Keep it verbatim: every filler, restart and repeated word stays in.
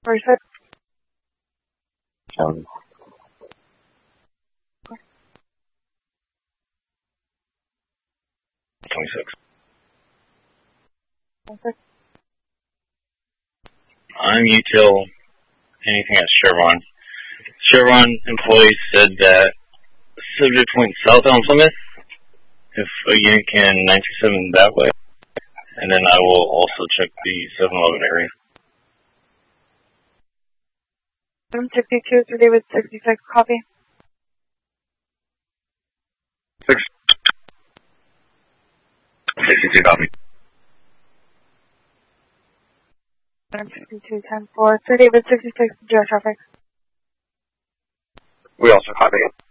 forty-six. Um, twenty-six. twenty-six. I'm util. Anything at Chevron. Chevron employees said that subject went south on Plymouth. If a unit can nine two seven that way. And then I will also check the seven eleven area. sixty-two through David sixty-six, copy. Six. sixty-two, copy. sixty-two, ten four, through David sixty-six, zero traffic. We also copy.